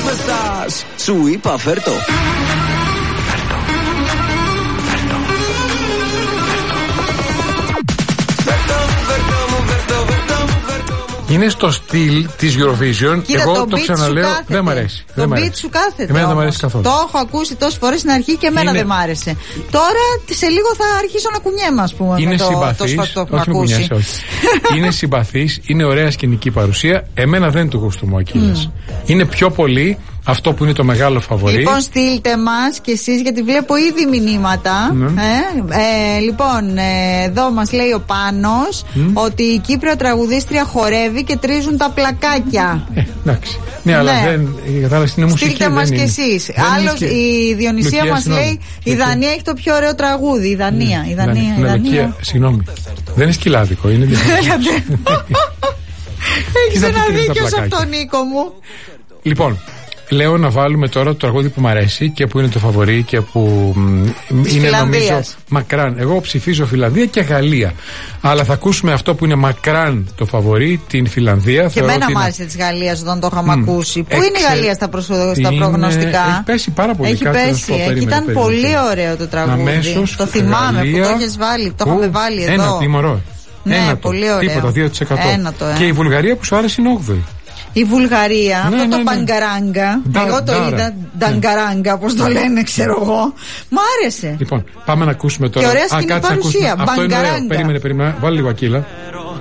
πεθάς. Σου είπα φέρτο. Είναι στο στυλ της Eurovision. Κοίτα, εγώ το ξαναλέω, δεν μ' αρέσει. Το beat σου κάθεται. Εμένα δεν μ' αρέσει καθόλου. Το έχω ακούσει τόσες φορές στην αρχή και εμένα δεν μ' άρεσε. Τώρα σε λίγο θα αρχίσω να κουνιέμαι, ας πούμε. Είναι συμπαθής. Είναι συμπαθής, είναι ωραία σκηνική παρουσία. Εμένα δεν του γουστού μου ο Ακύλας. Είναι πιο πολύ αυτό που είναι το μεγάλο φαβορί. Λοιπόν, στείλτε μας κι εσείς, γιατί βλέπω ήδη μηνύματα. Λοιπόν, εδώ μας λέει ο Πάνος ότι η Κύπριο τραγουδίστρια χορεύει και τρίζουν τα πλακάκια. Εντάξει. Ναι, αλλά δεν. Κατάλαβε, είναι μουσική. Στείλτε μας κι εσείς. Άλλος, η Διονυσία μας λέει η Δανία έχει το πιο ωραίο τραγούδι. Η Δανία. Συγγνώμη. Δεν είναι σκυλάδικο, είναι διαφορετικό. Έχεις ένα δίκιο σε αυτό, Νίκο μου. Λοιπόν, λέω να βάλουμε τώρα το τραγούδι που μου αρέσει και που είναι το φαβορί και που είναι νομίζω μακράν. Εγώ ψηφίζω Φιλανδία και Γαλλία. Αλλά θα ακούσουμε αυτό που είναι μακράν το φαβορί, την Φιλανδία. Και εμένα μου άρεσε της Γαλλίας όταν το είχαμε ακούσει. Πού είναι η Γαλλία στα προγνωστικά? Έχει πέσει πάρα πολύ. Έχει πέσει. Ήταν πολύ ωραίο το τραγούδι. Το θυμάμαι που το έχεις βάλει. Το είχαμε βάλει εδώ. Ένα τιμωρό. Ναι, πολύ ωραίο. Τίποτα, 2%. Και η Βουλγαρία που σου άρεσε είναι 8η. Η Βουλγαρία, αυτό το μπαγκαράγκα, εγώ το είδα, νταγκαράγκα, όπως το λένε, ξέρω εγώ. Μ' άρεσε. Λοιπόν, πάμε να ακούσουμε τώρα. Και ωραία σκηνή παρουσία, μπαγκαράγκα. Περίμενε, βάλει λίγο Ακύλα.